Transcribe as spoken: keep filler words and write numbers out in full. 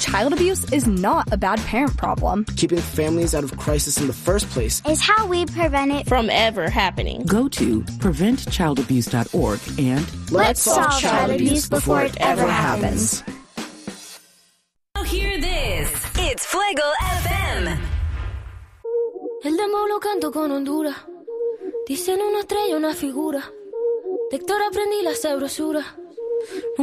child abuse is not a bad parent problem. Keeping families out of crisis in the first place is how we prevent it from ever happening. Go to prevent child abuse dot org and let's solve child abuse before it ever happens. Hear this. It's Fuego F M. El demo lo canto con Honduras. Dicen una estrella, una figura. De Héctor aprendí la sabrosura.